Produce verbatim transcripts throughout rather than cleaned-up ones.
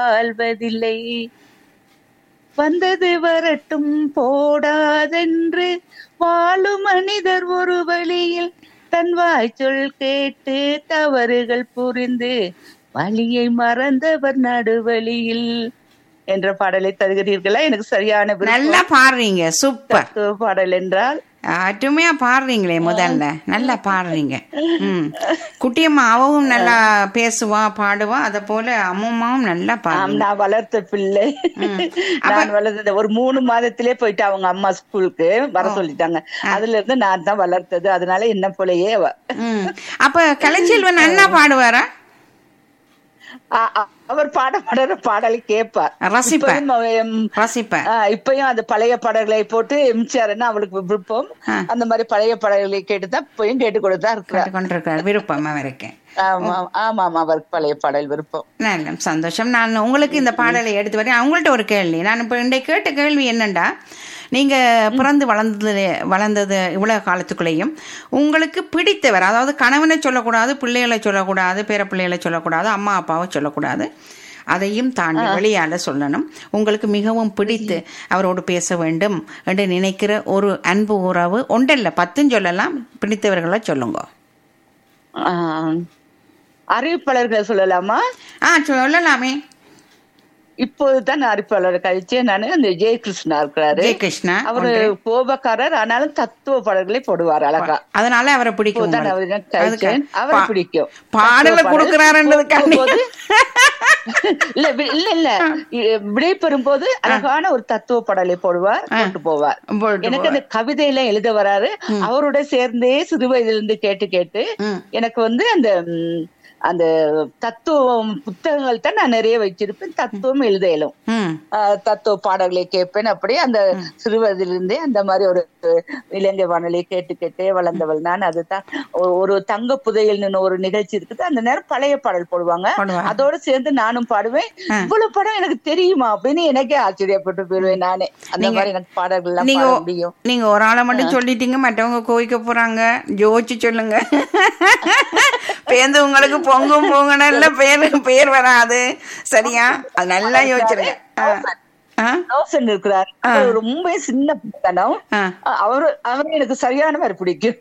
வாழ்வதில்லை. வந்தது வரட்டும் போடாதென்று வாழும் மனிதர் ஒரு வழியில் தன் வாய்ச்சொல் கேட்டு தவறுகள் புரிந்து வழியை மறந்தவர் நடுவழியில் என்ற பாடலை தருகிறீர்களா? எனக்கு சரியான நல்லா பாடுறீங்க. சூப்பர் பாடல் என்றால் அருமையா பாடுறீங்களே. முதல்ல நல்லா பாடுறீங்க. ம் குட்டியம்மா அவவும் நல்லா பேசுவா பாடுவா. அத போல அம்மாவும் நல்லா பாடு. நான் வளர்த்த பிள்ளை. நான் வளர்த்த ஒரு மூணு மாதத்திலே போயிட்டு அவங்க அம்மா ஸ்கூலுக்கு வர சொல்லிட்டாங்க. அதுல இருந்து நான் தான் வளர்த்தது. அதனால என்ன போலயே அவ. அப்ப கலைச்செல்வன் அண்ணா பாடுவாரா? அவர் பாட பாடுற பாடலை கேட்பார், ரசிப்பேன். இப்பயும் அந்த பழைய பாடல்களை போட்டு எம்ஜிஆர்னா அவளுக்கு விருப்பம். அந்த மாதிரி பழைய பாடல்களை கேட்டுதான் இப்பயும் கேட்டு கொடுத்தா இருக்கிறார். விருப்பம் அவருக்கு. ஆமா ஆமா ஆமா அவருக்கு பழைய பாடல் விருப்பம். நல்ல சந்தோஷம். நான் உங்களுக்கு இந்த பாடலை எடுத்து வரேன். அவங்கள்ட்ட ஒரு கேள்வி. நான் இப்ப இன்றைய கேட்ட கேள்வி என்னண்டா, நீங்க பிறந்து வளர்ந்தது வளர்ந்தது இவ்வளவு காலத்துக்குள்ளேயும் உங்களுக்கு பிடித்தவர், அதாவது கணவனை சொல்லக்கூடாது, பிள்ளைகளை சொல்லக்கூடாது, பேர பிள்ளைகளை சொல்லக்கூடாது, அம்மா அப்பாவை சொல்லக்கூடாது, அதையும் தாண்டி வெளியால சொல்லணும், உங்களுக்கு மிகவும் பிடித்து அவரோடு பேச வேண்டும் என்று நினைக்கிற ஒரு அன்பு உறவு ஒன்றல்ல, பத்தும் சொல்லலாம், பிடித்தவர்களை சொல்லுங்க. அறிவிப்பாளர்களை சொல்லலாமா? ஆ சொல்லலாமே. இப்போதுதான் அறிவிப்பாளர் கழிச்சு நானு அந்த ஜெயகிருஷ்ணா இருக்கிறாரு. ஜெயகிருஷ்ணா அவரு கோபக்காரர், ஆனாலும் தத்துவ பாடல்களை போடுவார் அழகா. அதனால அவரை பிடிக்கும். அவரை பிடிக்கும். பாடல கொடுக்கிறாருன்றதுக்காண்டி இல்ல இல்ல இல்ல விடை பெறும் போது அழகான ஒரு தத்துவ பாடலை போடுவார், கொண்டு போவார். எனக்கு அந்த கவிதையில எழுத வராரு. அவரோட சேர்ந்தே சிறு வயதிலிருந்து கேட்டு கேட்டு எனக்கு வந்து அந்த அந்த தத்துவம் புத்தகங்கள் தான் நான் நிறைய வச்சிருப்பேன். தத்துவம் எழுத இயலும், தத்துவ பாடல்களை கேட்பேன். அப்படியே அந்த சிறுவதிலிருந்தே அந்த மாதிரி ஒரு இலங்கை வானொலியை கேட்டு கேட்டே வளர்ந்தவள் நான். அதுதான் ஒரு தங்க புதையல் ஒரு நிகழ்ச்சி இருக்குது. அந்த நேரம் பழைய பாடல் போடுவாங்க, அதோட சேர்ந்து நானும் பாடுவேன். இவ்வளவு படம் எனக்கு தெரியுமா அப்படின்னு எனக்கே ஆச்சரியப்பட்டு போயிருவேன் நானே. அந்த மாதிரி எனக்கு பாடல்கள் எல்லாம் பாட முடியும். நீங்க ஒரு ஆளை மட்டும் சொல்லிட்டீங்க, மற்றவங்க கோவிக்க போறாங்க. ஜோதிச்சு சொல்லுங்க. பேருந்து உங்களுக்கு பொங்கும் பொங்கல பேரு பேர் வராது. சரியா? அது நல்லா யோசிச்சிருங்க. இருக்கிறார், ரொம்ப சின்ன படம். அவரு அவரு எனக்கு சரியான மாதிரி பிடிக்கும்.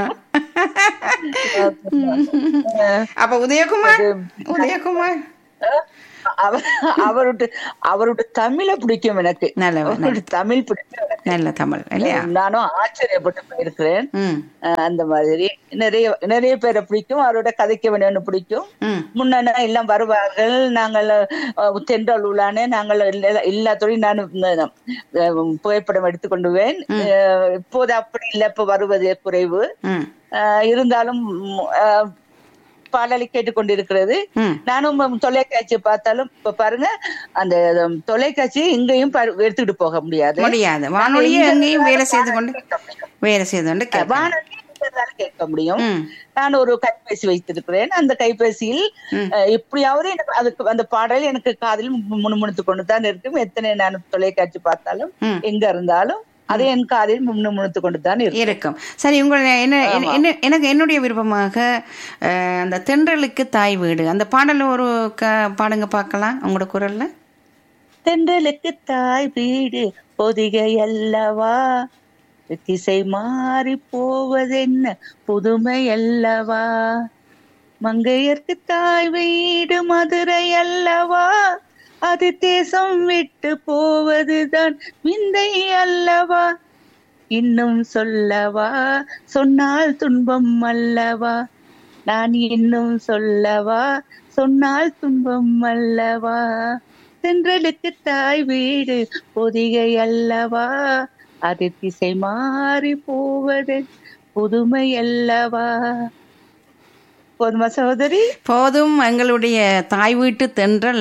அப்ப உதயகுமார் உதயகுமார் அவருடைய அவருடைய தமிழை பிடிக்கும் எனக்கு. தமிழ் பிடிக்கும், நல்ல தமிழ் இல்லையா? நானும் ஆச்சரியப்பட்டு போயிருக்கிறேன். அந்த மாதிரி நிறைய நிறைய பேரை பிடிக்கும். அவரோட கதைக்க வேணும்னு பிடிக்கும். முன்ன எல்லாம் வருவார்கள். நாங்கள் தென்றல் உள்ளானே நாங்கள் எல்லாத்தோடையும் நான் புகைப்படம் எடுத்துக்கொண்டுவேன். இப்போது அப்படி இல்லை, இப்ப வருவது குறைவு. இருந்தாலும் பாடலை கேட்டுக்கொண்டிருக்கிறது. நானும் தொலைக்காட்சி பார்த்தாலும் இப்ப பாருங்க, அந்த தொலைக்காட்சி எங்கேயும் எடுத்துக்கிட்டு போக முடியாது. முடியாது. வானொலியே எங்கேயும் வேலை செய்து கொண்டு வேலை செய்து கொண்டு வானொலி கேட்க முடியும். நான் ஒரு கைபேசி வைத்திருக்கிறேன். அந்த கைபேசியில் எப்படியாவது எனக்கு அதுக்கு அந்த பாடல் எனக்கு காதில் முணுமுணுத்து கொண்டு தான் இருக்கும். எத்தனை நான் தொலைக்காட்சி பார்த்தாலும் எங்க இருந்தாலும் அது என் காதில் முணுமுணுத்து கொண்டு தான் இருக்கும். சரி, உங்களை என்ன எனக்கு என்னுடைய விருப்பமாக அந்த தென்றலுக்கு தாய் வீடு அந்த பாடல ஒரு பாடுங்க பார்க்கலாம் உங்களோட குரல்ல. தென்றலுக்கு தாய் வீடு பொதிகை அல்லவா, திசை மாறி போவதென்ன புதுமை அல்லவா, மங்கையர்க்கு தாய் வீடு மதுரை அல்லவா, அது தேசம் விட்டு போவதுதான் விந்தை அல்லவா, இன்னும் சொல்லவா சொன்னால் துன்பம் அல்லவா, நான் இன்னும் சொல்லவா சொன்னால் துன்பம் அல்லவா, தென்றலுக்கு தாய் வீடு பொதிகை அல்லவா, அது திசை மாறி போவது புதுமை அல்லவா. போதுமா சகோதரி? போதும். எங்களுடைய தாய் வீட்டு தென்றல்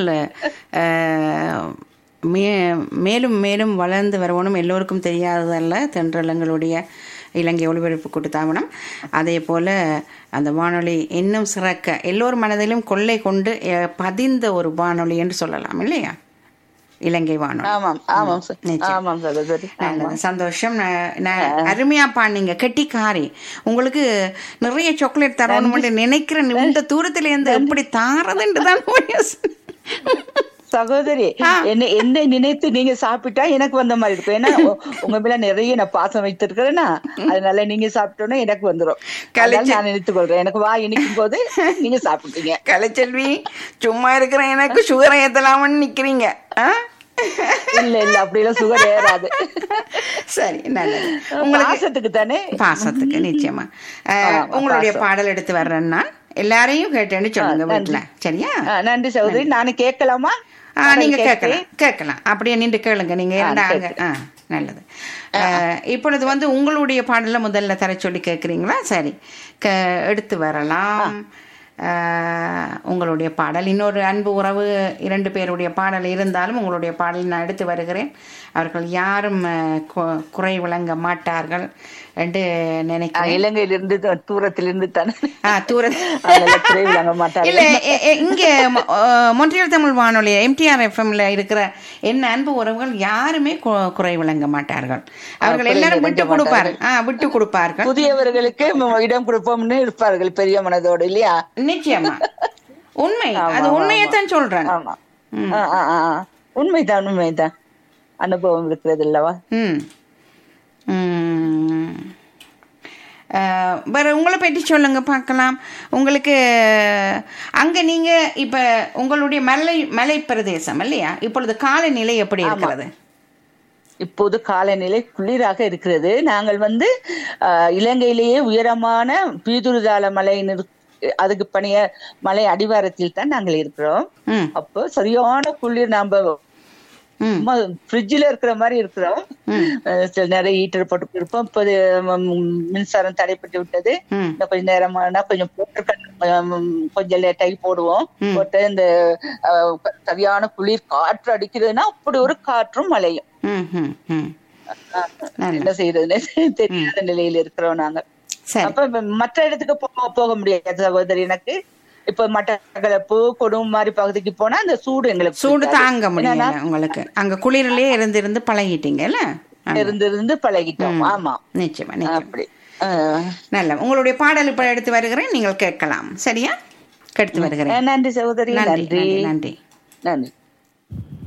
மே மேலும் மேலும் வளர்ந்து வரணும். எல்லோருக்கும் தெரியாததல்ல தென்றல் எங்களுடைய இலங்கை ஒளிபரப்பு கூட்டுத்தாபனம். அதே போல் அந்த வானொலி இன்னும் சிறக்க எல்லோரும் மனதிலும் கொள்ளை கொண்டு பதிந்த ஒரு வானொலி என்று சொல்லலாம் இல்லையா? இலங்கை வானொலி. சந்தோஷம். அருமையா பாடுனீங்க, கெட்டிக்காரி. உங்களுக்கு நிறைய சாக்லேட் தரணும் நினைக்கிறேன். இந்த தூரத்துல இருந்து எப்படி தாரதுன்னு தான் சகோதரி என்ன என்னை நினைத்து நீங்க சாப்பிட்டா எனக்கு வந்த மாதிரி இருக்கும். ஏன்னா உங்க மேல நிறைய நான் பாசம் வைத்திருக்கிறேன்னா அதனால நீங்க சாப்பிட்டோன்னா எனக்கு வந்துடும். நான் நினைத்துக் கொள்றேன். எனக்கு வா இனிக்கும் போது நீங்க சாப்பிட்டீங்க. கலைச்செல்வி சும்மா இருக்கிறேன் எனக்கு சுகரை ஏத்தலாம்னு நிக்கிறீங்க. இல்ல இல்ல அப்படியெல்லாம் சுகர் ஏறாது. சரி நல்லது. பாசத்துக்கு தானே. பாசத்துக்கு நிச்சயமா. உங்களுடைய பாடல் எடுத்து வர்றேன்னா எல்லாரையும் கேட்டேன்னு சொல்லுங்க வீட்டுல. சரியா? நன்றி சகோதரி. நானு கேட்கலாமா? நீங்க கேட்கலாம் கேட்கலாம் அப்படியே நின்று கேளுங்க. நீங்க இரண்டாங்க. நல்லது. இப்பொழுது வந்து உங்களுடைய பாடல முதல்ல தர சொல்லி கேட்குறீங்களா? சரி, எடுத்து வரலாம். உங்களுடைய பாடல் இன்னொரு அன்பு உறவு இரண்டு பேருடைய பாடல் இருந்தாலும் உங்களுடைய பாடல் நான் எடுத்து வருகிறேன். அவர்கள் யாரும் குறை விளங்க மாட்டார்கள் என்று நினைக்கிறேன். இலங்கையிலிருந்து தூரத்திலிருந்து தானே தூர குறை விளங்க மாட்டார்கள். இல்ல இங்க மொன்றியல் தமிழ் வானொலி எம்டிஆர் எஃப்எம்ல இருக்கிற என்ன அன்பு உறவுகள் யாருமே குறை விளங்க மாட்டார்கள். அவர்கள் எல்லாரும் விட்டு கொடுப்பார்கள். ஆஹ் விட்டு கொடுப்பார்கள். புதியவர்களுக்கு இடம் கொடுப்போம்னு இருப்பார்கள் பெரிய மனதோடு. இல்லையா? நிச்சயமா உண்மை. அது உண்மையைத்தான் சொல்றேன். உண்மைதான் உண்மைதான். அனுபவம் இருக்கிறது இல்லவா? ம் வேற உங்களை பற்றி சொல்லுங்க பார்க்கலாம். உங்களுக்கு அங்க நீங்க இப்ப உங்களுடைய மலை மலை பிரதேசம் இல்லையா? இப்பொழுது காலநிலை எப்படி இருக்கிறது? இப்போது காலநிலை குளிராக இருக்கிறது. நாங்கள் வந்து இலங்கையிலேயே உயரமான பீதுருதால மலை அதுக்கு பணிய மலை அடிவாரத்தில் தான் நாங்கள் இருக்கிறோம். அப்போ சரியான குளிர். நாம ஃப்ரிட்ஜில் இருக்கிற மாதிரி இருக்கிறோம். நிறைய ஹீட்டர் போட்டு இருப்போம். இப்போது மின்சாரம் தடைப்பட்டு விட்டது. இந்த கொஞ்ச நேரமானா கொஞ்சம் போட்டு கொஞ்சம் லேட்டாகி போடுவோம். போட்டு இந்த சரியான குளிர் காற்று அடிக்கிறதுனா அப்படி ஒரு காற்றும் மழையும். என்ன செய்யறதுன்னு தெரியாத நிலையில இருக்கிறோம் நாங்க. அப்ப மற்ற இடத்துக்கு போக போக முடியாது சகோதரி. எனக்கு இப்ப மட்டக்களப்பு கொடும் மாதிரி பகுதிக்கு போனா அந்த சூடு எங்களுக்கு சூடு தாங்க முடியல. உங்களுக்கு அங்க குளிரிலே இருந்து இருந்து பழகிட்டீங்கல்ல? இருந்து இருந்து பழகிட்டோம். ஆமா நிச்சயமா. அப்படி நல்ல. உங்களுடைய பாடல் இப்ப எடுத்து வருகிறேன், நீங்கள் கேட்கலாம். சரியா? எடுத்து வருகிறேன். நன்றி சகோதரி. நன்றி நன்றி நன்றி.